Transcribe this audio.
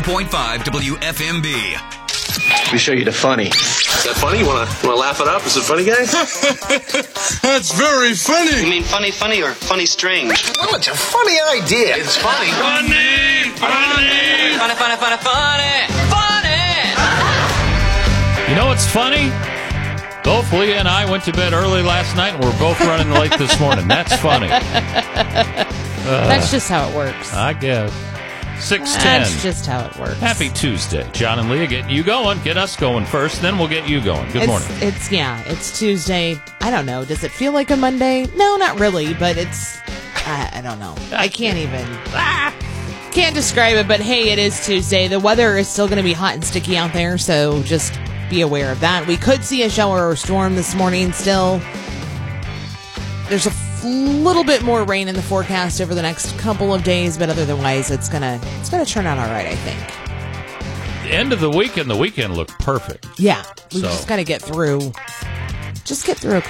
0.5 WFMB. Let me show you the funny. Is that funny? You wanna laugh it up? Is it funny, guys? That's very funny. You mean funny or funny strange? Well, it's a funny idea. It's funny. Funny. Funny. You know what's funny? Both Leah and I went to bed early last night, and we're both running late this morning. That's funny. That's just how it works. I guess. 6:10. That's just how it works. Happy Tuesday. John and Leah getting you going. Get us going first, then we'll get you going. Good morning. It's Tuesday. I don't know. Does it feel like a Monday? No, not really, but it's, I don't know. I can't even, can't describe it, but hey, it is Tuesday. The weather is still going to be hot and sticky out there, so just be aware of that. We could see a shower or storm this morning still. There's a little bit more rain in the forecast over the next couple of days, but otherwise it's gonna turn out all right, I think. The end of the weekend looked perfect. Yeah, we So. just got to get through. Just get through a